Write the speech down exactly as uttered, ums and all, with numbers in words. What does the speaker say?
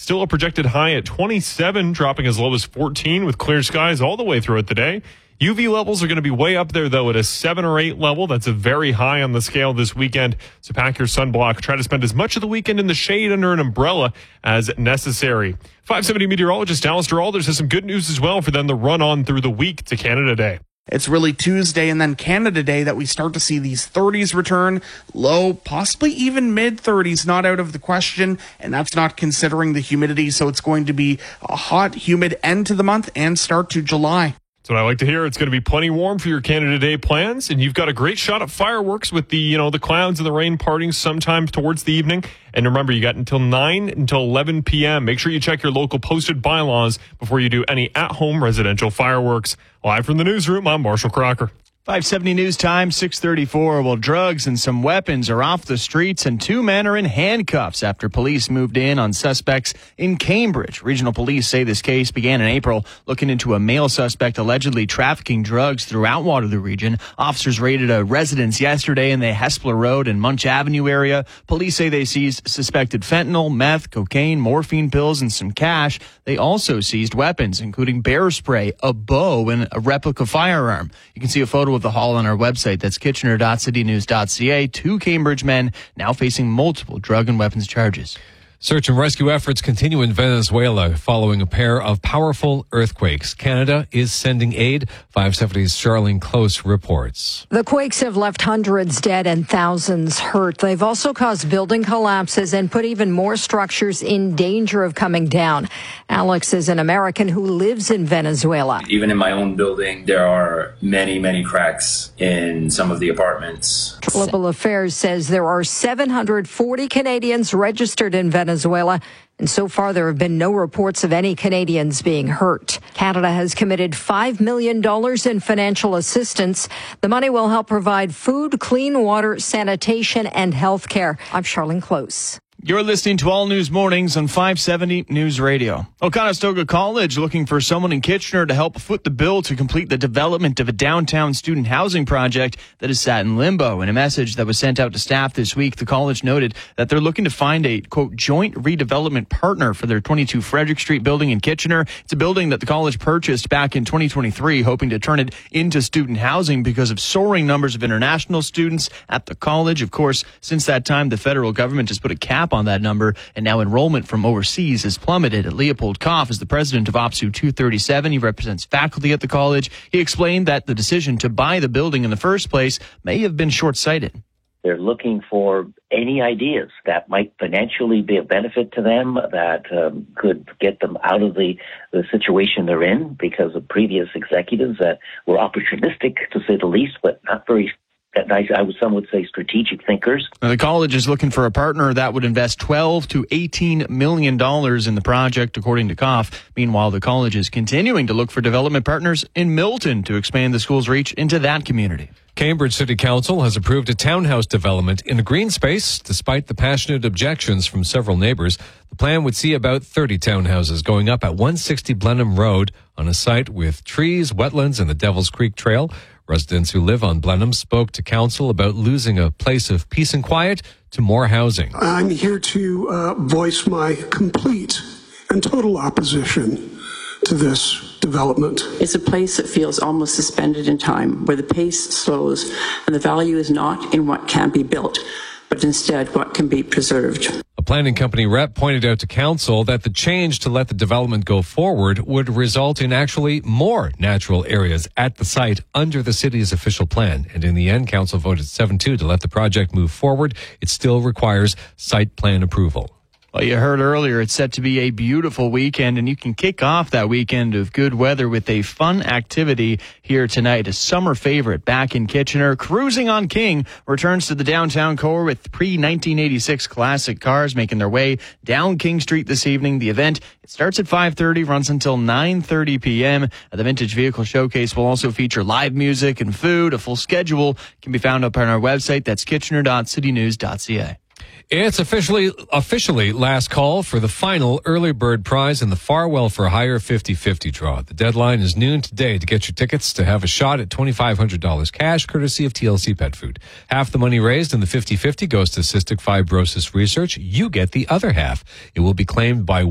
Still a projected high at twenty-seven, dropping as low as fourteen with clear skies all the way throughout the day. U V levels are going to be way up there, though, at a seven or eight level. That's a very high on the scale this weekend. So pack your sunblock. Try to spend as much of the weekend in the shade under an umbrella as necessary. five seventy meteorologist Alistair Alders has some good news as well for them to run on through the week to Canada Day. It's really Tuesday and then Canada Day that we start to see these thirties return, low, possibly even mid-thirties, not out of the question, and that's not considering the humidity, so it's going to be a hot, humid end to the month and start to July. That's what I like to hear. It's going to be plenty warm for your Canada Day plans, and you've got a great shot at fireworks with the, you know, the clouds and the rain parting sometime towards the evening. And remember, you got until nine until eleven p.m. Make sure you check your local posted bylaws before you do any at-home residential fireworks. Live from the newsroom, I'm Marshall Crocker. five seventy News Time, six thirty-four. Well, drugs and some weapons are off the streets, and two men are in handcuffs after police moved in on suspects in Cambridge. Regional police say this case began in April, looking into a male suspect allegedly trafficking drugs throughout Waterloo region. Officers raided a residence yesterday in the Hespeler Road and Munch Avenue area. Police say they seized suspected fentanyl, meth, cocaine, morphine pills, and some cash. They also seized weapons, including bear spray, a bow, and a replica firearm. You can see a photo of the haul on our website. That's kitchener dot city news dot c a. Two Cambridge men now facing multiple drug and weapons charges. Search and rescue efforts continue in Venezuela following a pair of powerful earthquakes. Canada is sending aid. five seventy's Charlene Close reports. The quakes have left hundreds dead and thousands hurt. They've also caused building collapses and put even more structures in danger of coming down. Alex is an American who lives in Venezuela. Even in my own building, there are many, many cracks in some of the apartments. Global Affairs says there are seven hundred forty Canadians registered in Venezuela. Venezuela, and so far there have been no reports of any Canadians being hurt. Canada has committed five million dollars in financial assistance. The money will help provide food, clean water, sanitation, and health care. I'm Charlene Close. You're listening to All News Mornings on five seventy News Radio. Oconestoga College looking for someone in Kitchener to help foot the bill to complete the development of a downtown student housing project that is sat in limbo. In a message that was sent out to staff this week, the college noted that they're looking to find a, quote, joint redevelopment partner for their twenty-two Frederick Street building in Kitchener. It's a building that the college purchased back in twenty twenty-three, hoping to turn it into student housing because of soaring numbers of international students at the college. Of course, since that time, the federal government has put a cap on that number, and now enrollment from overseas has plummeted. Leopold Koff is the president of OPSU two thirty-seven. He represents faculty at the college. He explained that the decision to buy the building in the first place may have been short-sighted. They're looking for any ideas that might financially be a benefit to them, that um, could get them out of the, the situation they're in because of previous executives that were opportunistic, to say the least, but not very I, I would, some would say strategic thinkers. Now, the college is looking for a partner that would invest twelve to eighteen million dollars in the project, according to Koff. Meanwhile, the college is continuing to look for development partners in Milton to expand the school's reach into that community. Cambridge City Council has approved a townhouse development in a green space, despite the passionate objections from several neighbors. The plan would see about thirty townhouses going up at one sixty Blenheim Road on a site with trees, wetlands, and the Devil's Creek Trail. Residents who live on Blenheim spoke to council about losing a place of peace and quiet to more housing. I'm here to uh, voice my complete and total opposition to this development. It's a place that feels almost suspended in time, where the pace slows and the value is not in what can be built, but instead what can be preserved. A planning company rep pointed out to council that the change to let the development go forward would result in actually more natural areas at the site under the city's official plan. And in the end, council voted seven two to let the project move forward. It still requires site plan approval. Well, you heard earlier, it's set to be a beautiful weekend, and you can kick off that weekend of good weather with a fun activity here tonight. A summer favorite back in Kitchener, Cruising on King, returns to the downtown core with pre nineteen eighty-six classic cars making their way down King Street this evening. The event, it starts at five thirty, runs until nine thirty p.m. The Vintage Vehicle Showcase will also feature live music and food. A full schedule can be found up on our website. That's kitchener dot city news dot c a. It's officially officially last call for the final early bird prize in the Farwell for Hire fifty-fifty draw. The deadline is noon today to get your tickets to have a shot at twenty-five hundred dollars cash, courtesy of T L C Pet Food. Half the money raised in the fifty-fifty goes to cystic fibrosis research. You get the other half. It will be claimed by